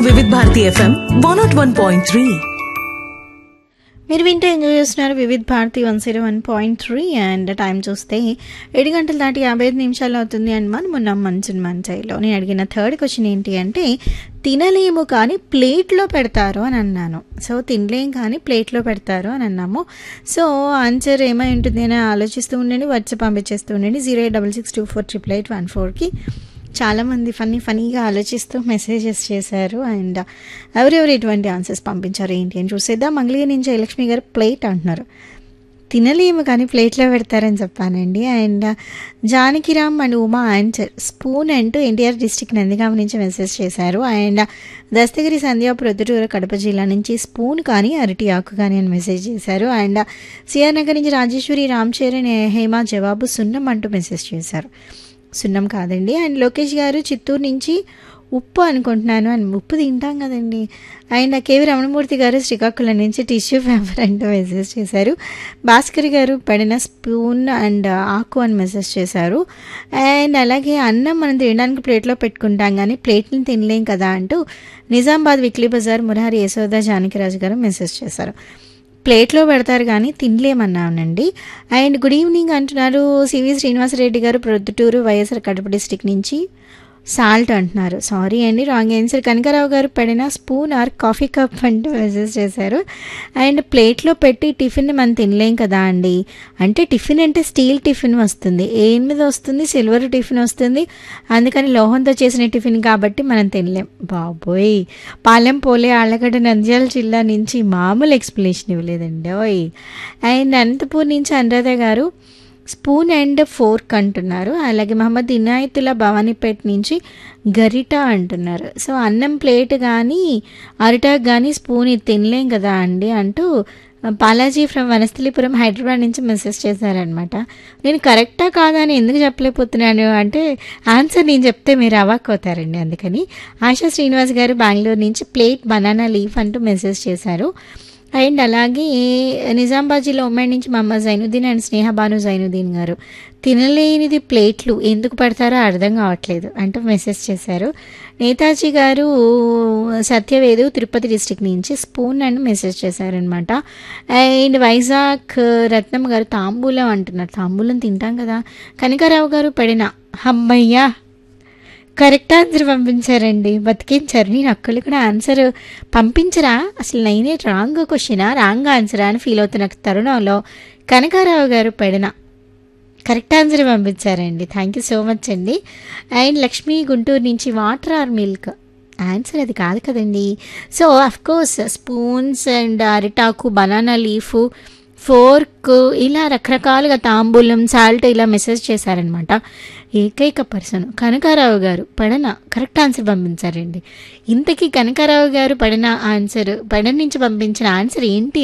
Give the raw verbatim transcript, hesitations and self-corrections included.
వివిధ Bharati FM one not one point three. మీరు వింటే ఎంజాయ్ చేస్తున్నారు వివిధ Bharati one zero one point three. And time చూస్తే ఏడు గంటల దాటి యాభై ఐదు నిమిషాలు అవుతుంది. అండ్ మనం మొన్న మంచున్ మంచాయిలో నేను అడిగిన థర్డ్ క్వశ్చన్ ఏంటి అంటే, తినలేము కానీ ప్లేట్లో పెడతారు అని అన్నాను. సో తినలేము కానీ ప్లేట్లో పెడతారు అని అన్నాము. సో ఆన్సర్ ఏమై ఉంటుంది అని ఆలోచిస్తూ ఉండండి, వాట్సాప్ పంపించేస్తూ ఉండండి zero eight double six two four triple eight one ఫోర్కి. చాలామంది ఫన్నీ ఫనీగా ఆలోచిస్తూ మెసేజెస్ చేశారు. అండ్ ఎవరెవరు ఎటువంటి ఆన్సర్స్ పంపించారు ఏంటి అని చూసేద్దాం. మంగళగిరి నుంచి జయలక్ష్మి గారు ప్లేట్ అంటున్నారు. తినలేము కానీ ప్లేట్లో పెడతారని చెప్పానండి. And Janakiram and Uma answer spoon అంటూ ఎన్టీఆర్ డిస్టిక్ నందిగామ నుంచి మెసేజ్ చేశారు. అండ్ దస్తగిరి సంధ్య ప్రొద్దుటూరు కడప జిల్లా నుంచి స్పూన్ కానీ అరటి ఆకు కానీ అని మెసేజ్ చేశారు. అండ్ సిఆర్ నగర్ నుంచి రాజేశ్వరి రామ్ చరణ్ హేమ జవాబు సున్నం అంటూ మెసేజ్ చేశారు. సున్నం కాదండి. అండ్ లోకేష్ గారు చిత్తూరు నుంచి ఉప్పు అనుకుంటున్నాను అని, ఉప్పు తింటాం కదండి. అండ్ కేవీ రమణమూర్తి గారు శ్రీకాకుళం నుంచి టిష్యూ పేపర్ అంటూ మెసేజ్ చేశారు. భాస్కర్ గారు పడిన స్పూన్ అండ్ ఆకు అని మెసేజ్ చేశారు. అండ్ అలాగే అన్నం మనం తినడానికి ప్లేట్లో పెట్టుకుంటాం కానీ ప్లేట్ని తినలేం కదా అంటూ నిజామాబాద్ వీక్లీ బజార్ మురహరి యశోద జానకిరాజు గారు మెసేజ్ చేశారు. ప్లేట్లో పెడతారు కానీ తినలేమన్నానండి. అండ్ గుడ్ ఈవినింగ్ అంటున్నారు సివి శ్రీనివాసరెడ్డి గారు ప్రొద్దుటూరు వైఎస్ఆర్ కడప డిస్టిక్ నుంచి సాల్ట్ అంటున్నారు. సారీ అండి, రాంగ్ ఆన్సర్. కనకారావు గారు పడిన స్పూన్ ఆర్ కాఫీ కప్ అంటూ మెసేజ్ చేశారు. అండ్ ప్లేట్లో పెట్టి టిఫిన్ మనం తినలేం కదా అండి. అంటే టిఫిన్ అంటే స్టీల్ టిఫిన్ వస్తుంది, ఏం మీద వస్తుంది, సిల్వర్ టిఫిన్ వస్తుంది, అందుకని లోహంతో చేసిన టిఫిన్ కాబట్టి మనం తినలేం. బాబోయ్, పాలెం పోలే ఆళ్ళగడ్డ నంద్యాల జిల్లా నుంచి మామూలు ఎక్స్ప్లెనేషన్ ఇవ్వలేదండి ఓయ్. అండ్ అనంతపూర్ నుంచి అనురాధ గారు స్పూన్ అండ్ ఫోర్క్ అంటున్నారు. అలాగే మహమ్మద్ ఇనాయతుల్లా భవానీపేట నుంచి గరిట అంటున్నారు. సో అన్నం ప్లేట్ కానీ అరిటాకు కానీ స్పూన్ ఇది తినలేం కదా అండి అంటూ బాలాజీ ఫ్రమ్ వనస్థలిపురం హైదరాబాద్ నుంచి మెసేజ్ చేశారనమాట. నేను కరెక్టా కాదా అని ఎందుకు చెప్పలేకపోతున్నాను అంటే ఆన్సర్ నేను చెప్తే మీరు అవాక్ అవుతారండి, అందుకని. ఆశా శ్రీనివాస్ గారు బెంగళూరు నుంచి ప్లేట్ బనానా లీఫ్ అంటూ మెసేజ్ చేశారు. అండ్ అలాగే నిజామాబాద్ జిల్లా ఉమ్మడి నుంచి మహమ్మద్ జైనుద్దీన్ అండ్ స్నేహ బాను జైనుద్దీన్ గారు తినలేనిది ప్లేట్లు ఎందుకు పెడతారో అర్థం కావట్లేదు అంటూ మెసేజ్ చేశారు. నేతాజీ గారు సత్యవేదు తిరుపతి డిస్టిక్ నుంచి స్పూన్ అండ్ మెసేజ్ చేశారనమాట. అండ్ వైజాగ్ రత్నం గారు తాంబూలం అంటున్నారు. తాంబూలం తింటాం కదా. కనకారావు గారు పడిన అమ్మయ్యా కరెక్ట్ ఆన్సర్ పంపించారండి, బతికించారు. నేను అక్కలు కూడా ఆన్సర్ పంపించరా, అసలు నేనే రాంగ్ క్వశ్చనా రాంగ్ ఆన్సరా అని ఫీల్ అవుతున్న తరుణంలో కనకారావు గారు పడిన కరెక్ట్ ఆన్సర్ పంపించారండి. థ్యాంక్ యూ సో మచ్ అండి. అండ్ లక్ష్మీ గుంటూరు నుంచి వాటర్ ఆర్ మిల్క్ ఆన్సర్ అది కాదు కదండి. సో అఫ్కోర్స్ స్పూన్స్ అండ్ అరిటాకు బనానా లీఫ్ ఫోర్క్ ఇలా రకరకాలుగా తాంబూలం సాల్ట్ ఇలా మెసేజ్ చేశారనమాట. ఏకైక పర్సన్ కనకారావు గారు పడన కరెక్ట్ ఆన్సర్ పంపించారండి. ఇంతకీ కనకారావు గారు పడిన ఆన్సర్ పడన నుంచి పంపించిన ఆన్సర్ ఏంటి